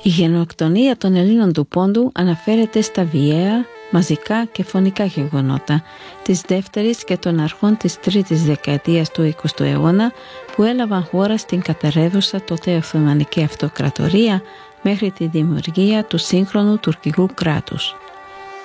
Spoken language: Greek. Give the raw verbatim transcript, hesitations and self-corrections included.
Η γενοκτονία των Ελλήνων του Πόντου αναφέρεται στα βιαία, μαζικά και φωνικά γεγονότα της δεύτερης και των αρχών της τρίτης δεκαετίας του εικοστού αιώνα που έλαβαν χώρα στην κατερρεύουσα τότε Οθωμανική Αυτοκρατορία μέχρι τη δημιουργία του σύγχρονου τουρκικού κράτους.